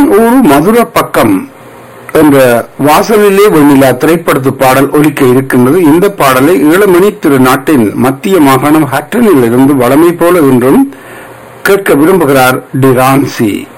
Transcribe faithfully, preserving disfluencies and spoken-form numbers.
ஊர் மதுரை பக்கம் என்ற வாசலிலே வெண்ணிலா திரைப்படத்து பாடல் ஒலிக்க இருக்கின்றது. இந்த பாடலை ஈழமணி திரு நாட்டின் மத்திய மாகாணம் ஹட்டனில் இருந்து வளமை போல இன்றும் கேட்க விரும்புகிறார் டிரான்சி.